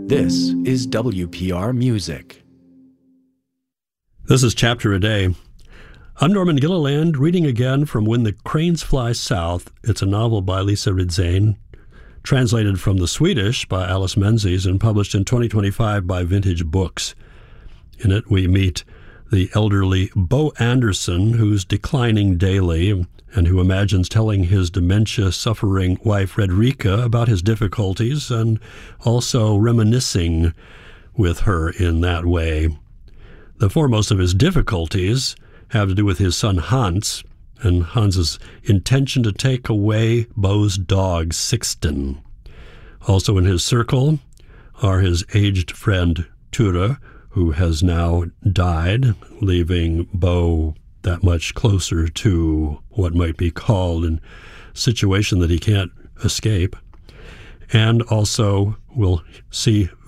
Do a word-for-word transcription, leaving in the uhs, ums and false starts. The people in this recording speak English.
This is W P R Music. This is Chapter a Day. I'm Norman Gilliland, reading again from When the Cranes Fly South. It's a novel by Lisa Ridzén, translated from the Swedish by Alice Menzies and published in twenty twenty-five by Vintage Books. In it, we meet the elderly Bo Anderson, who's declining daily and who imagines telling his dementia-suffering wife Fredrika about his difficulties and also reminiscing with her in that way. The foremost of his difficulties have to do with his son Hans, and Hans's intention to take away Bo's dog Sixten. Also in his circle are his aged friend Ture, who has now died, leaving Bo that much closer to what might be called a situation that he can't escape. And also we'll see